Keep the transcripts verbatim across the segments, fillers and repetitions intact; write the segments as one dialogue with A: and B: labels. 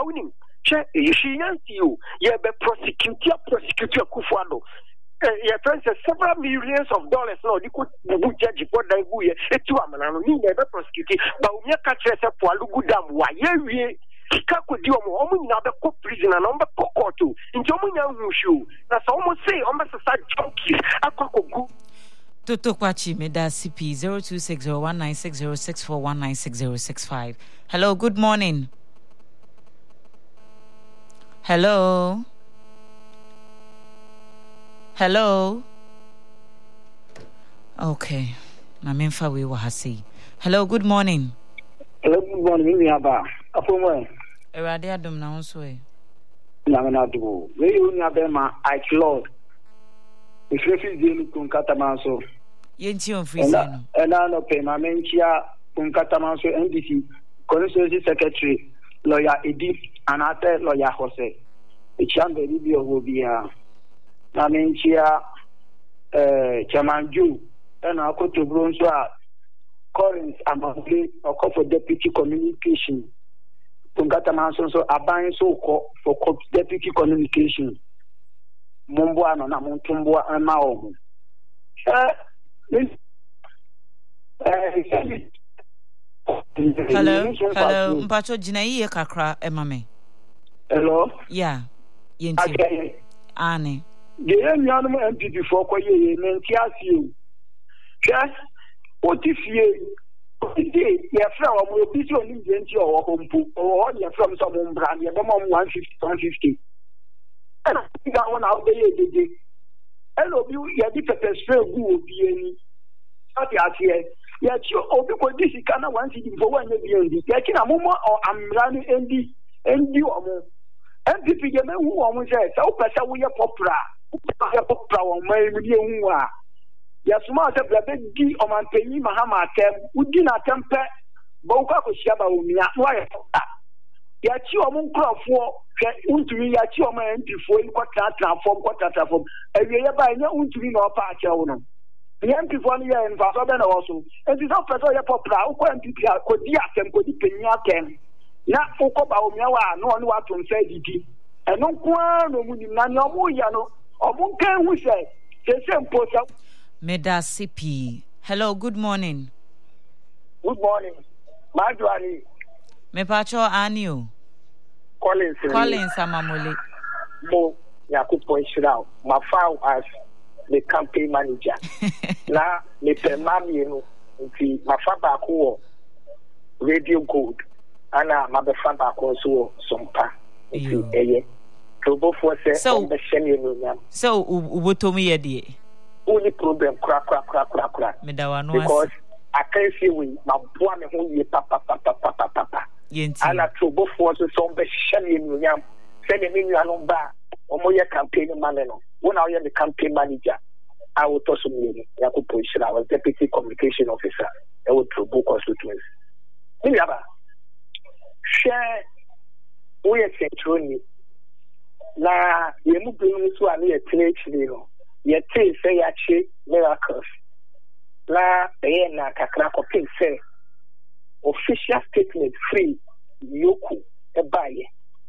A: Bawning. She yank you. You be prosecutor, prosecutor Kufuano. Your friends have several millions of dollars. No, you could judge what they do. It's two amount. I mean, never prosecute. But we are catching a Palugu dam. Why, yeah, Kika could do a woman now the court prison and on the court too. In Jomunya Wushu. That's almost say, almost a side junkies. I could go.
B: Toto Kwachi Meda C P zero two six zero one nine six zero six four one nine six zero six five. Hello, good morning. Hello. Hello. Okay. Namemfa we wahasi. Hello, good morning.
C: Hello, good morning. Me aba. Afomo.
B: Erade adom na wonso e.
C: Na me na do. We you nya be ma I Lord. If you feel the kunkata manso.
B: Yenti on free no.
C: And I no pay my menchia kunkata manso N D C constituency secretary lawyer Edi and other lawyer Jose. It can be video will be a na menchia eh chairman Ju and I go to Bronzo Collins Amamle or call for deputy communication. Kunkata manso so aban so call for deputy communication. Mumbo ano na muntumbo ama omu.
B: Hello, hello. Mpacho jina iye kakra emame.
C: Hello.
B: Yeah. Yenti.
C: Okay.
B: Ane.
C: Geye nyanu M P P for kwa ye menti asiu. Yes. Otifie. Otifie ya fra wa mo bi so ni jenti o wo kompu. O ya fra so mo mbra ye bo mo one fifty one fifty. And I got one out there. Hello, you are the pepper spray who be any. Not here. Yet you open this is kind of one city for one year. Yakin a moment or I'm running N D N D or more. M P P, who almost says, so pressure we are popular. Popular on my million. Yes, master, the D or my penny Mahama term, who did not temper Boka Shaba Umia. Why? Yachi among crop for Untui Yachi or my before you got transform, got transform. And we are by no Untui no patch. The M P one year and Vasaben also. And it's not for your popular, who can be a Kodiak and Kodipenia. Not Okoba Umiawa, no one what to say it. And no one, no Yano, or Munkan who said, the same poster.
B: Meda C P. Hello, good morning.
C: Good morning. Madwani.
B: Me pacho anio.
C: Collins.
B: Collins Amamole.
C: Mo Yakupo Shirao. My file as the campaign manager. Na me pe mami no. Nti my fa ba ko Radio Gold. Ana ma be fa ba ko so sompa. Nti eye. Trobo for say on the sheni no nyam.
B: So ubotomi ye de.
C: Only problem crack crack crack crack crack.
B: Me da wano
C: because I can't see we my boy me ho ye papa papa papa papa.
B: Yenti.
C: Ana trobo for so some be sheni no nyam. Send me no no ba. Omo ye campaign man no. When I am the campaign manager, I will toss me. Yakupo Shira was deputy communication officer. I would trobo constituency. Me yaba. Share we are centrally. Na ye mu binu so ani ye tene chiri no. Ye te say ya chi miracles. La eye na kakra ko pin say official statement free yoku e baye.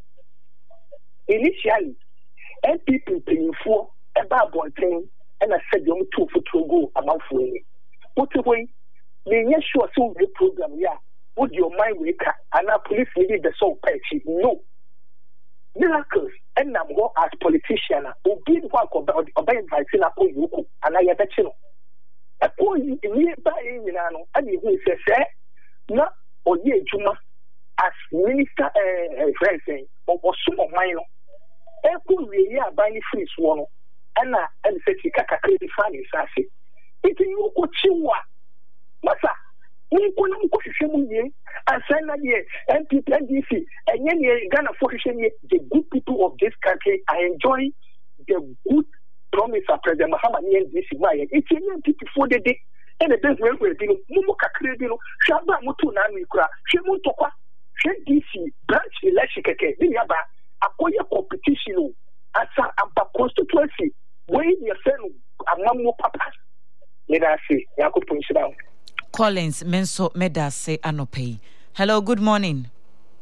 C: Initially, N P P pinfo e ba bonten e na said you two for to go amanfo ni. What way me nye sure so the program ya would your mind wake and a police need the soul patch. No. Miracles and I'm go as politician who did work about inviting a yoku and I bet you. A poor ye by in ano and you say na or ye juma as minister uh president or some of mine. Echo we are buying free swan and and say kaka credit funny sasi. It you go chiwa. Masa we go no ko hwehwem ye asan na ye N P P N D C enye ne Ghana for hwehwem ye the good people of this country I enjoy the good promise of President Mahama N D C why it's N P P for the day and the best way we do mumu kakre bi no hwaba mutu na mi kura hwemu tokwa N D C branch election keke bi yaba akoye competition asa amba constituency wey ye fenu amamu papa let us see Yakupo Shira
B: Collins Menso Meda say Anope. Hello, good morning.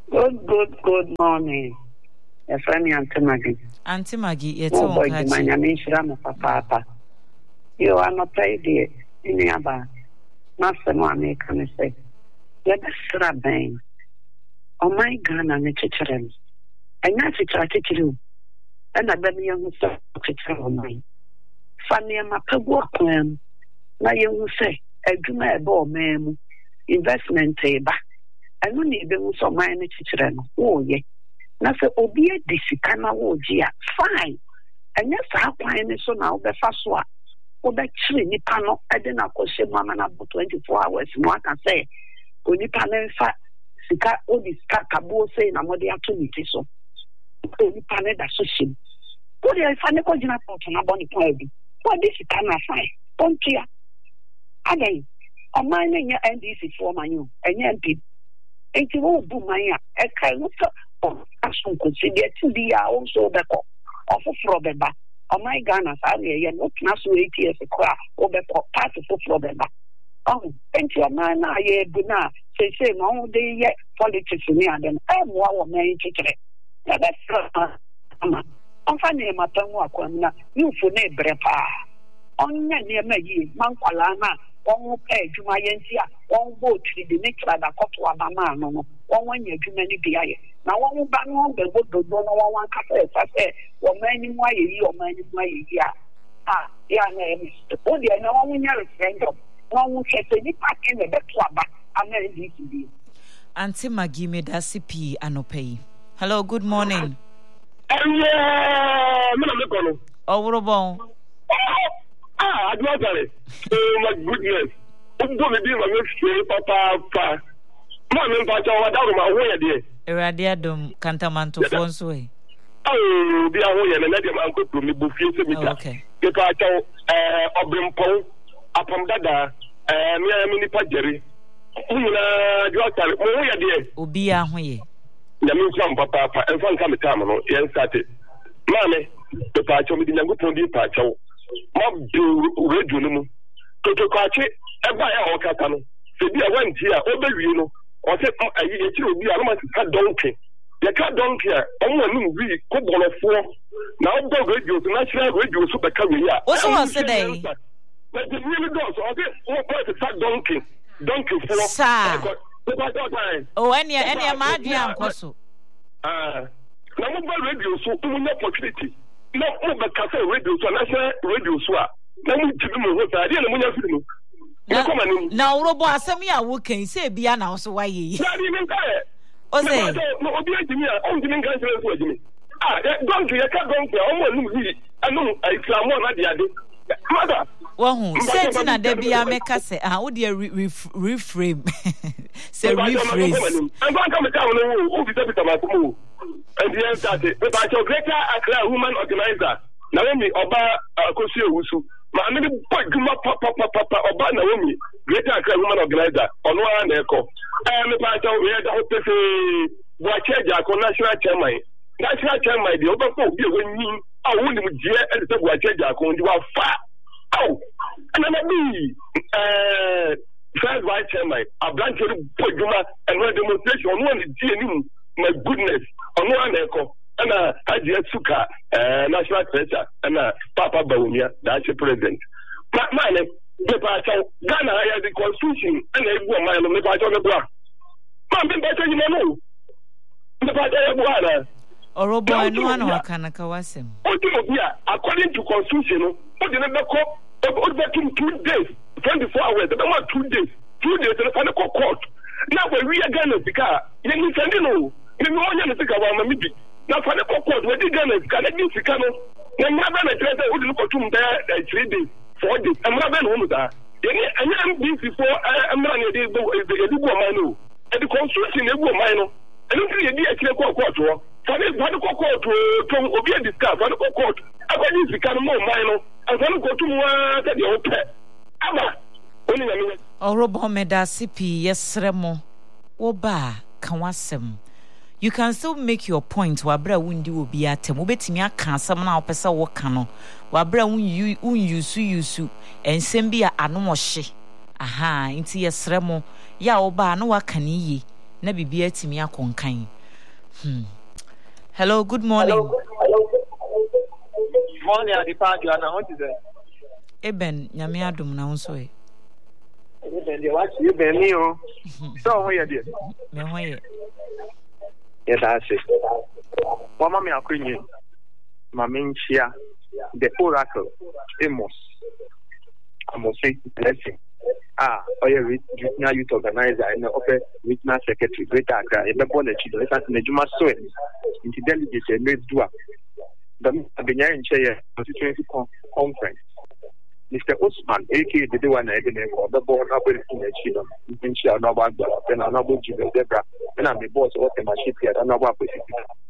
D: Good, good, good morning. Yes, I'm Auntie Maggie.
B: Auntie Maggie, it's
D: Oh, boy,
B: all
D: my name is Rama Papa. You are not idea in the Abba. Master Mammy can say, let us rub bang. Oh, my gun and the children. And that's it, I teach you. And I bet me young stuff to tell me. Funny, I'm a pub work plan. Now you will say, a dreamer ball, ma'am, investment table. I don't need them so many children. Oh, yeah. Na se obi edisika na wo ji a fine enya saa kwan ni so na obefa so a obekire nipa no ede na kwose mama na bo twenty-four hours no aka say onipa na nfa sika odi sika kabo say na mode ato ni ti so onipa na da so shim ko de fa ne ko jina pot na boni point bi ko di sika na fine pontia again o man nya N D C for man you enya M P enti wo bu man ya e kai no action consider to be also the cop of a frobeba. Oh my Ghana, sorry, you're not national eight years a crowd or the part of a frobeba. Oh, thank you, man. I hear Buna say, say, no, they yet politics in me and then I'm one man chicken. That's I'm finding my tongue walk on you for neighbor. On near me, Manqualana. One pay to my Yentia, one boat to the next like a cop to a mamma, one year too many B I. Now one bang on the wood, don't know one cafe, I say, or many why you or many why you ah, yeah, name is only I know one year friend of one who has any pack in the back club. I'm not easy to be.
B: Auntie Maggie made a C P anopay. Hello, good morning.
A: Yeah, I'm
B: oh, Robon.
A: Ah, I got it. Oh, my goodness. I'm going to be my next papa. Mamma, but I was my way there.
B: Eradiadum Cantamanto Fonsway.
A: Oh, be away and let him uncle to me, Buffy.
B: Okay.
A: If I tell uh, Obrimpo, upon Dada, and me, I'm in the Pajeri. You are telling me, dear.
B: Ubia, we.
A: The means from Papa and from Camitano, yes, started. Mammy, the patch of the young Pundi Pacho. Mob do regular to to catch it, and buy our catano. So be a one here, over you know, or say, I will be a almost a donkey. You can't donkey, only we could on a four. Now, the radio, the national radio, super career.
B: What's was today?
A: But the really does, okay, what part of that donkey? Donkey for
B: Sir. Oh, any any Madian Cosso.
A: Ah, now, what radio so opportunity? No, but cafe radio, so national radio, so now we give them what I didn't want to.
B: Now, Robo, some year working, say, be an house why ye.
A: Not even there.
B: Oh, say,
A: no, obey me, I'm doing guys with me. Ah, don't you can't go to almost I know it's a more than the other. Mother.
B: Well, Sentina Debbie, I make us say, how do you reframe? Say, rephrase.
A: I'm going to come down who is a bit of a move. And the answer is, but I shall greater Accra woman organizer. Naomi Oba Kosi Wusu. My name is Paguma Papa Papa Oba Naomi, greater Accra woman organizer. On one echo. And the part of where the hope is Wacheja, national chairman. National chairman, the Oba Ko, you will mean, I wouldn't jeer and the Wacheja, you are far. Oh, and then me, uh, first vice chairman, a branch of Paguma and one demonstration on one G N U. My goodness, on one echo, and uh, Ajia Suka, uh, national treasure, and uh, Papa Baumia, that's the president. My man, the pastor, Ghana has the constitution, and they go mine on the part of the block. Man, the better you know. The part of the water.
B: Or Robo, I know I can Kawasim.
A: According to constitution, what did the court, about two days, twenty-four hours, the one two days, two days, and the final court. Now, when we are going to pick up, you know. You know, I'm think about my meeting. Now, for the court, where the gunners can let you come. Then, my brother, I would look at him there three days, four days. I'm not going to that. And I'm busy before I'm not a day, the Mano. And the constitution is Mano. I don't think you actually call court. For this one court to be a discuss, one court. I want you to become more Mano. I want to go to one that you're okay. Ama.
B: Oh, Robo Meda C P, yes, Remo. Oba, Kawasem. You can still make your point. Wabra wundi will be at him. Ubetimi aka some now pesa wakano. Wabra un you un yusu yusu and sembia anomoshi. Aha, inti yes remo. Ya oba no wakani ye. Na bibia timi akonkan. Hmm. Hello, good morning.
E: Hello, hello. Morning, Adipa, Joanna. What is it?
B: Eben, nyame adom na wonso e.
E: Eben, dey watch you be me o. So how you dey?
B: Me ho ye.
E: Yes, I see. Mama me akunyi. Mama nchia the oracle Amos. Amos say blessing. Ah, oya regional youth organizer and offer regional secretary Greater Accra. E be born a chido. Esa na juma so e. Inti delegate e me dua. The abenya nche ye constituency conference. Mister Osman, aka the one I didn't call the board up with the chido. In share no bag, then another Jibe Debra, and I'm the boss of the machine here, and another person.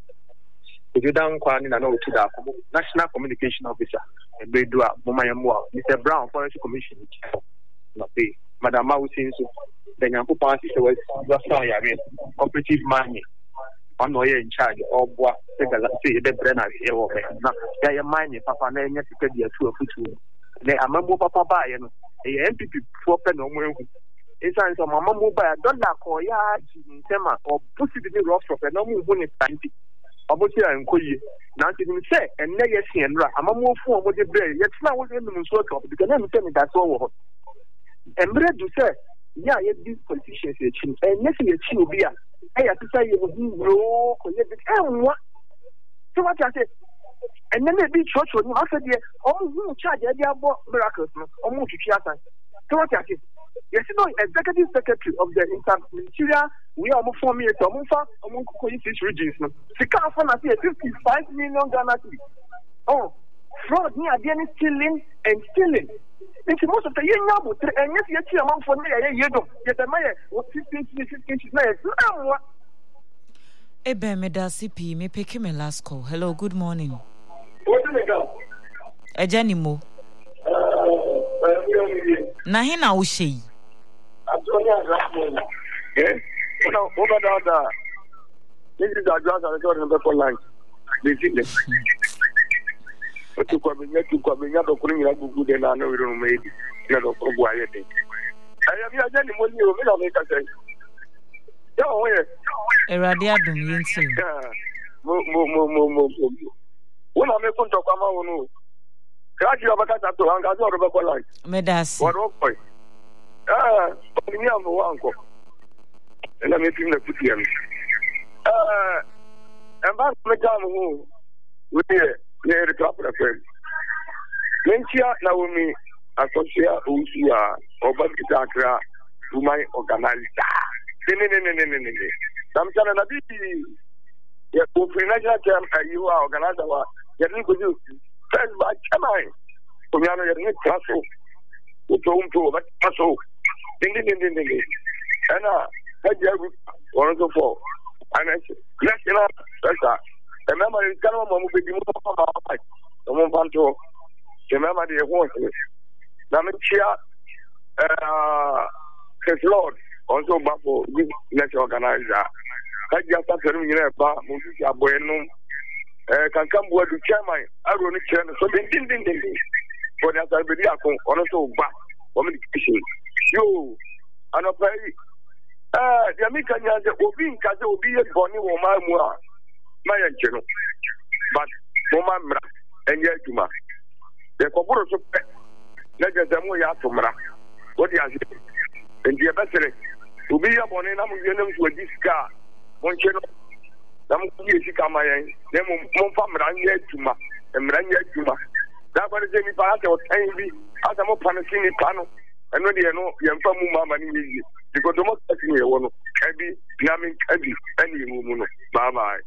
E: If you don't call in, I know to that National Communication Officer, and they do a Momayamua, Mister Brown, Forest Commission, not pay. Madam Mausin, then Yanko Party was cooperative money. One lawyer in charge of what say the Brenner here. Now, they are mining, Papa, and yes, you can be a two of two. They are Mamma Papa by and a M P P for pen or more. It's a Mamma Mobile, don't like or yard in Tema or put it in the rough of a normal one is ninety. Abotia and Koyi, Nancy say, and Legacy and Ra, a Mamma form with the brain, yet now with him in sort of because I'm telling that's all. And bread to say, yeah, yet these politicians and next year she will be a. I have to say, you will grow. So what I said, and then they be church when I said, oh, who charge the miracles, almost to Chiatan. So what I said, yes, you know, executive secretary of the Inter-Ministerial, we are more me to Mufa, among Koyi's regions. The car for fifty-five million Ghana. Oh, fraud near the end stealing and stealing. It's most of the year now, and yes, yet among for me, you don't get a mayor with fifteen, fifteen, fifteen.
B: Ebe meda C P me pick me last call. Hello, good morning.
A: What do you go?
B: Ejani mo. Na he na wo shey.
A: Yeah. Now, over there, this is the address I got on the phone line. They see them. To come in, to come in, to come in, to go there. I know we don't make it. You know, to go ahead. I have you done the money you will make a say. Yo, where?
B: Eradi adum yinti.
A: Mo mo mo mo mo. Una me kunto kwa maunu. Kaji abakata to anga zo roba kwa line.
B: Medasi.
A: Waro boy. Ah, ni ambo wanko. Ela me film na kuti yami. Ah, amba me jamu we ne recap refer. Mentia na umi asocia usia obakita akra umai organizer. Ne ne ne ne ne ne. Samsana na bi ya ko financial term you are organizer wa ya ni ko ju first ba chamai ko mi ano ya ni klaso o to um to ba klaso ding ding ding ding ding ana ha ja ru one so four ana let's you know that's remember you can mo mo be di mo ma ma mo panto remember the one na me chia uh his lord also back for this next organizer. Kaji after serum nyina ba mo sisi aboyenu eh kankan bo adu chairman aro ni chairman so din din din din for the asabedi akon ono so ba communication yo ano pay eh dia mi kanya je obi nkaje obi ye boni wo ma mu a ma ye ncheno but mo ma mra enye aduma de ko buru so pe na je zamu ya tumra what you are and the best obi ya boni na mu ye na mu diska Moncheno, I'm going to come my end. Then Monfamranya Juma, and Ranya Juma. That was any part of Tangy, as I'm upon a skinny panel, and when you know, you're from Mama, because the most of you want to be Yamin Kabi, any woman. Bye bye.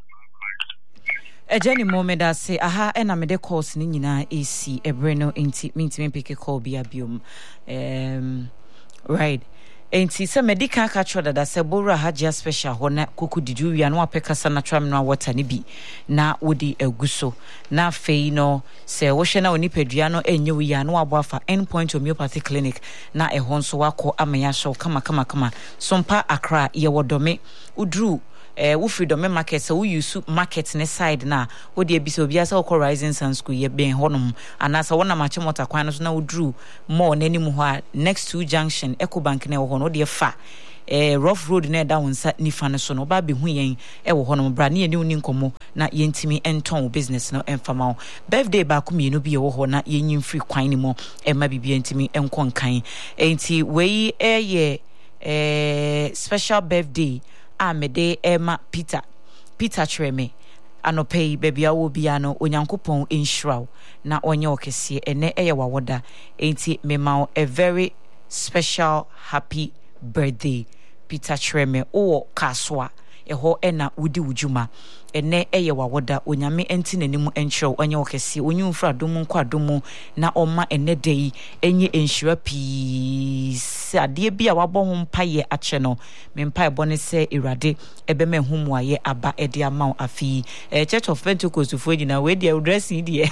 B: Ejani Momeda say, aha, and I'm a course Nina A C, a breno inti, means me pick a call be a bium. Um, right. Enti se medical catcher that se bora haja special hona kuku didu ya no apeka sana tram no water ni bi na wodi eguso na fei no se wo hwe na oni padua no enye wi ya no aboafa endpoint homeopathy clinic na ehon so wako amaya show kama kama kama sompa Accra ye wodome udru eh wo freedom market se wo use market ne side na wo de ebiso bia se wo rising sun school ye ben honom anasa wona mache motor kwan no so na wo drew more nani mu ho next to junction Ecobank na wo ho no de fa eh rough road na da wonsa nifa no so no ba be hu yen e wo hono bra na ye ne uni nkomo na yentimi enton business no enfama wo birthday ba ku mienu bi ye wo ho na yenyin free kwan ni mo e ma bibia ntimi enkon kan enti we e ye eh special birthday a mede Emma Peter Peter Treme anopei baby awo bia no onyankopon enhiraw na onye okese ene eye wawoda enti mema a very special happy birthday Peter Treme o kaswa eho ena wudi wujuma ene eye wawoda onyame enti nanim enhiraw onye okese onyumfra domu nkwa domu na oma ene dei enye enhira peace ade bia wabɔ ho mpaye ache no me mpaye bɔne se irade ebe me humu aye aba ede ama afi eh, Church of Pentecost fo gina we dia dressing die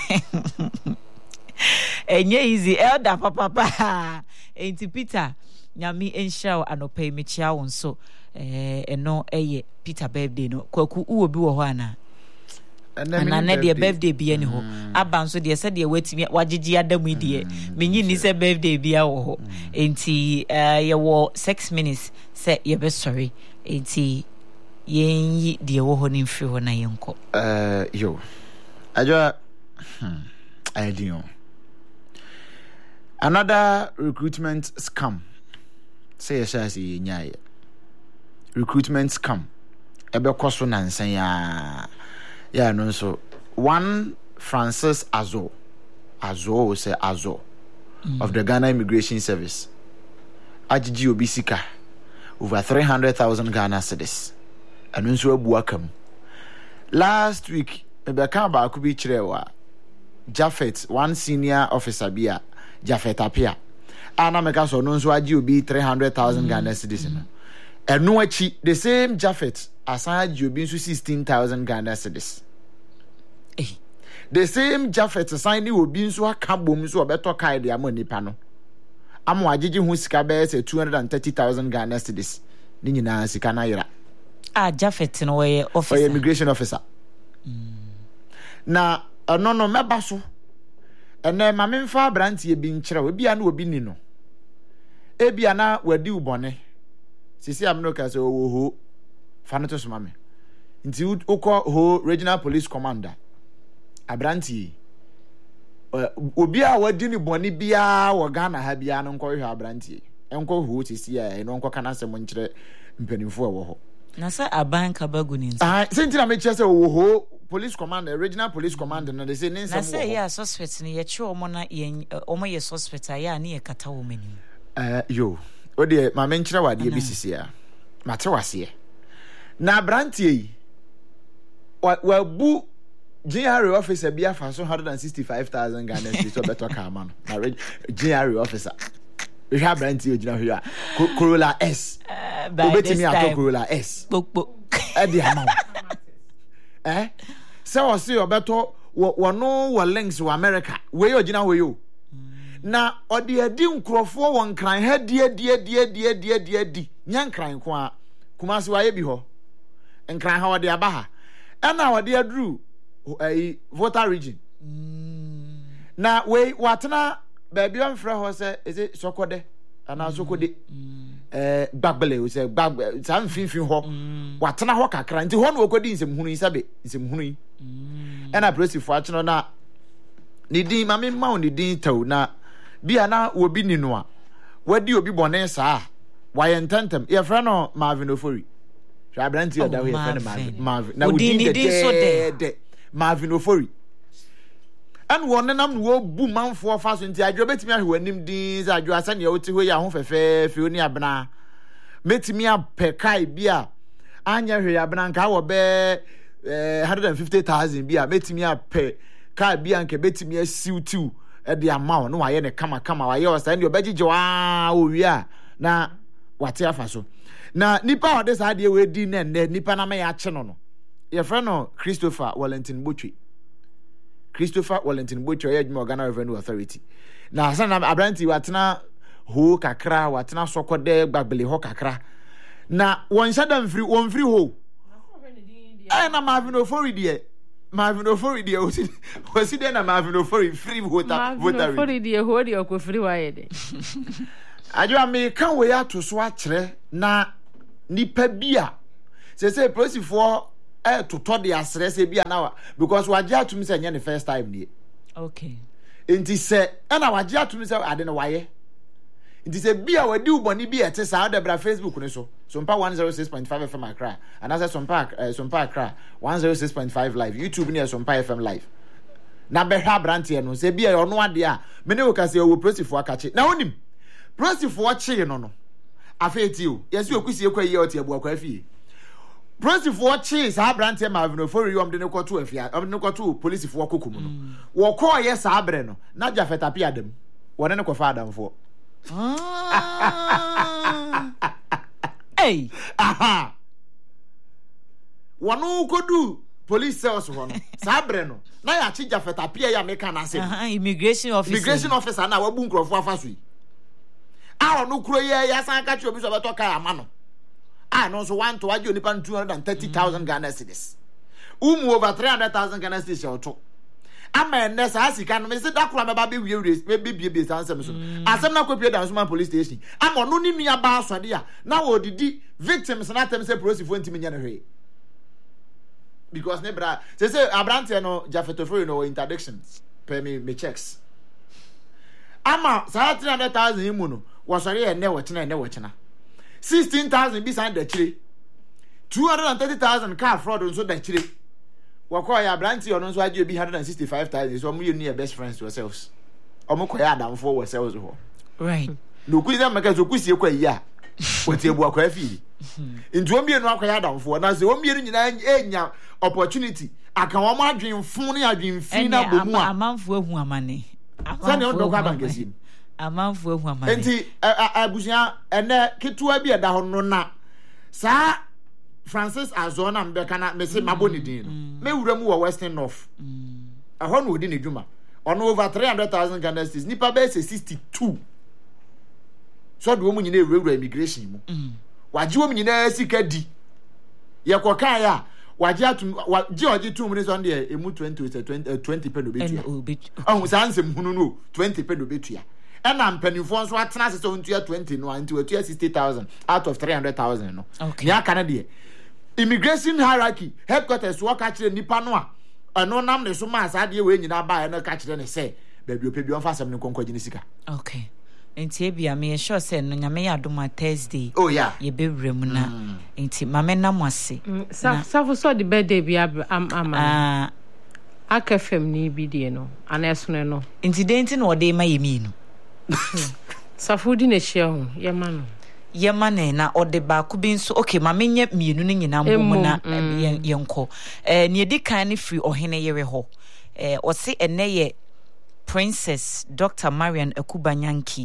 B: enye easy elder papa papa enti Peter nyame enhiraw anopai me chia won so eh eno eye Peter birthday no kwaku uwo bi wo ho ana ana na de birthday bi ani ho aba nso de se de watimi wagigi adamu de menyi ni se birthday bi a wo ho enti eh ye wo six minutes se ye be sorry enti yenyi de wo ho ni mfiri ho na yenko
F: eh yo ajo hmm I do another recruitment scam say yeshasi nyaye recruitment scam ebe koso nansan ya ya no so one Francis Azo Azo say Azo mm. of the Ghana Immigration Service agigi obisika over three hundred thousand Ghana cedis anu so abuakam last week ebe kan ba ku bi kirewa Jafet one senior officer bia Jafet Apia ana meka so no so agi obi three hundred thousand mm. Ghana cedis mm. enu achi the same Jafet asaji obi nso sixteen thousand Ghana cedis
B: eh
F: the same Jafet assigning obi nso aka bom nso obeto kai de amonipa no amo agigi hu sika be say two hundred thirty thousand Ghana cedis ni nyina sika na yira
B: ah Jafet no we officer
F: or immigration officer mm. na no no meba so ene ma memfa brantie bi nkire we bia na obi ni no e bia na wadi ubone sisi amno ka so wo ho fanato so mame nti ukọ ho regional police commander abrantie obi a wadi ni bone bia wo Ghana ha bia no nkọ hwe abrantie enko ho sisi a no nkọ kana asem nkire mpanimfo a wo ho
B: na sa aban ka bagu ni nti
F: ah sentina me kire se wo ho police commander regional police commander no they say nin
B: na say ya suspect ni ye che omo na ye omo ye suspect ya na ye kata wo mani
F: eh yo odi ma me nkire wade bi sisi a mate wase na brantie yi wa bu G R A officer bi afa so one hundred sixty-five thousand Ghana cedis so beto ka ma no na G R A officer we have brantie ogina hwe a Corolla S obetimi ato Corolla S
B: pokpo
F: e di ama eh se o se obeto wo no wo links wo America we ogina hwe yo na odi adi nkrofo won kran ha die die die die die die di nya kran ko a kuma se waye bi ho nkran ha odi aba ha ena odi adru ai voter region mm. na we watena baby on frɛ ho se is it sokode ana sokode mm. eh gbagbele o se gbag san finfin ho mm. watena ho kakra nti ho no okodi nsem hunu isabe nsem hunu mm. ena presifo acheno na ni din mame ma oni din taw na bia na obi ni no a wadi obi bone saa waye ntantem ye frɛ no Marvin Ofori hwa abranti oda we frɛ no Marvin Marvin na odi din de de Marvin Ofori and one nam no bu manfo fa so nti adwo betimi ahwe anim din za adwo asa ne oti ho ya ho fefe fe oni abna metimi apekai bia anya hwe abna nka wo be one hundred fifty thousand bia metimi ape ka bia nka betimi asiutiu e de amawo no waye ne kama kama waye osa ne obegige wa owi a na wate afa so na nipa ode sa de we di ne ne nipa na me ya che no no ye friend no Christopher Wellington Botwe Christopher Wellington Botwe ya Ghana Ghana Revenue Authority na sana abranti watena ho kakra watena sokode gbagbele ho kakra na won shada mfiri won mfiri ho eh na Marvin Ofori de Marvin Ofori de o si de na Marvin Ofori free voter voter
G: Marvin Ofori de ho de okofiri wa ye de
F: ajo ame kan we ya to so a kire na nipa bia say say police for eh to to the asrese bia na because wagye atum say nya the first time ni
B: okay
F: enti say na wagye atum say ade no waye enti say bia wadi uboni bia ete sa da bra Facebook ni so Sompa one oh six point five F M Accra and as Sompa uh, Sompa Accra one oh six point five live YouTube ni Sompa F M live na behwa brantie no say bia ono ade a me ne wo ka say wo prosifo akache na onim prosifo che no no afeti o yesi okusie kwa yi oti abu akwa fie prosifo che sa brantie ma avino for yom de ne kwoto afia om ne kwoto policefo kokum no wo call yes abre no na jafeta pia dem wona ne kofa adamfo
B: ah hey
F: aha wonu kodu police cells ho no sabre no na ya chi jafeta pia ya meka na se
B: immigration officer
F: immigration officer na wabu nkrofo afaso yi a no kuro ye ya san ka chi obi so beto kai ama no a no so one to waje onipa two hundred thirty thousand Ghana cedis umu over three hundred thousand Ghana cedis auto ama enne sa sika no me se da kura me ba be wie wie be bie bie san sem so asem na kopie dan so man police station ama no ni nua ba asode a na wo didi victims na tem se police fo ntimi nya no hwe because ne bra se se abrante no jafetofo no interdiction pay me me checks ama sa three hundred thousand imu no wo sori enne wo chena enne wo chena sixteen thousand bi san da chire two hundred thirty thousand car fraud nso da chire wako ya abrante ono nso age bi one hundred sixty-five thousand so mu you best friends to yourselves omo koya adamfo yourselves ho
B: right
F: no kuzi am ka so kusie kwa yi a woti ebu akwa afiri nti omienu akoya adamfo na se omienu nyina enya opportunity aka wo ma adwenfo ne adwenfi na bomu a
B: amanfo ehu amane
F: sani on dokwa bangasim
B: amanfo ehu amane
F: enti abusia ene ketua bi eda ho no na sa Francis Azona mbeka na mese maboni din no me wuramu wo Western North ahọ no odi ne dwuma ono over three hundred thousand Ghana cedis nipa be say sixty-two so do mu nyina ewura immigration mu waje wo nyina sika di ye kokan ya waje atum waje oje tum ni so de emu twenty twenty pe no betua ahụ sansem hunu no twenty pe no betua ena mpanifo nso atena se so ntua twenty no anti wetua sixty thousand out of three hundred thousand no ya kana de immigration hierarchy headquarters wo ka kire nipa no a eno nam ne so ma asade we nyina ba na ka kire ne se ba bi ope bi on fa asem ne konkwaji ne sika
B: okay enti ebia me sure say no nyame ya adoma Thursday
F: oh yeah
B: ye bewrem na enti mame nam ase
G: safo so the birthday bi am am ah akafem ni bi de no aneso no
B: enti denti no de ma yemi no
G: safo di ne hia ho ye ma no
B: ye ma ne na ode ba ku bi nso okay ma menye mienu ne nyina mbom na yenko eh ne edi kan ne free ohene yere ho eh o se ene ye Princess Doctor Marian Ekubanyanki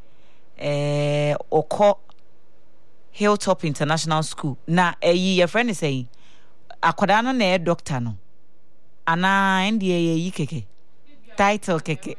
B: eh oko Hilltop International School na eyi ye friend say akwada no na e doctor no ana ndi ye yi keke title keke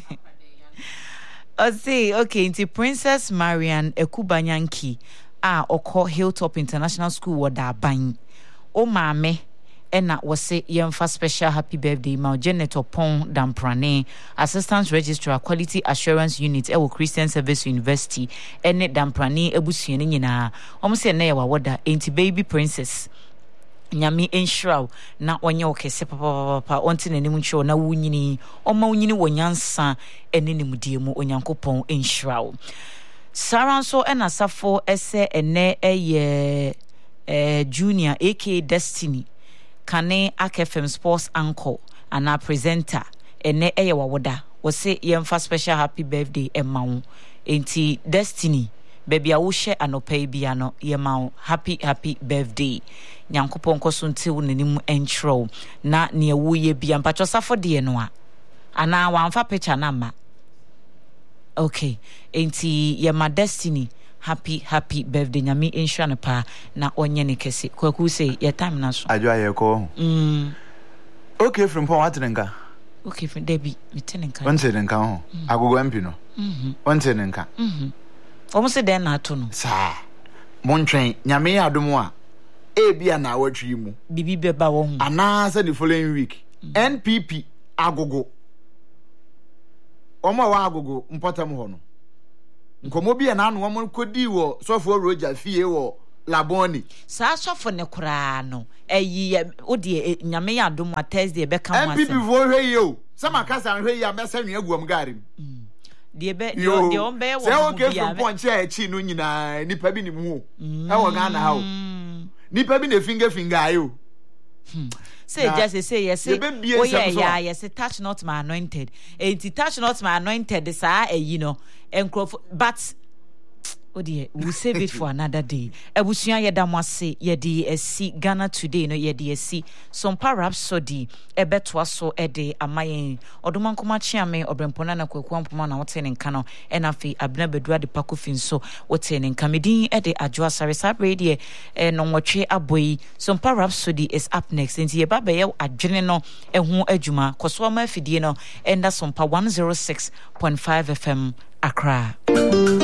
B: o say okay into Princess Marian Ekubanyanki a oko Hilltop International School wada ban o maame ena wose yemfa special happy birthday ma Janet Opon Damprane Assistant Registrar Quality Assurance Unit ewo Christian Service University ene Damprane ebusuane nyina omo se na ye wawoda enti baby princess nyame enshraw na onye okese papa papa onti nanim ncho na wunyini oma wunyini wonyansa ene nimdie mu onyankopon enshraw saranso ena safo ese ene eye eh junior aka Destiny kane akfm sports anchor ana presenter ene eye wawoda wose yemfa special happy birthday emawo enti Destiny baby a wo hye anopai bia no yemawo happy happy birthday nyankopon koso ntew nanim enchro na ne wo ye bia mpacho safo de no a ana wanfa picture na ma okay enti yema Destiny happy happy birthday nyame ensure no pa na onye ne kese kwaku say your time na so
F: adwa ye ko mm okay from pon watrenka
B: okay from Debbie mitenenka
F: wontenenka ho agogo ampi no mhm wontenenka
B: mhm omo se den na ato no
F: sa montwen nyame adom a e bia na awatwi mu
B: bibi beba wo hu
F: ana sa the following week N P P agogo omo wa agogo mpotam ho no nkomo bia na anu omo kodi wo sofo roja fie wo laboni
B: sa sofo ne kura no eyi odi nyame ya dom a Thursday be ka
F: M P P vo hwe yi o sama kasa hwe yi amesa nwe aguam garim
B: de be de on be wo
F: se o ke from point e chi no nyina nipa bi ni mu o e wo Ghana ha o nipa bi na finger finger ayo
B: say just say yes say oh yeah yeah yes touch not my anointed enti touch not my anointed sa eyi no encrof but oh dear, we'll save it for another day. Ebusuya yedamwase yedi esi Ghana today no yedi esi some parapsody ebetwa so ede amayen odoma nkoma chiame obrempona na kwaku ampoma na wote ne nka no enafi abna bedua de pakofin so wote ne nka medin ede adwoa sare sabre de e no nwotwe aboyi some parapsody is up next nti ye baba ye adwene no eho adwuma koso ma afidie no enda some pa one oh six point five F M Accra.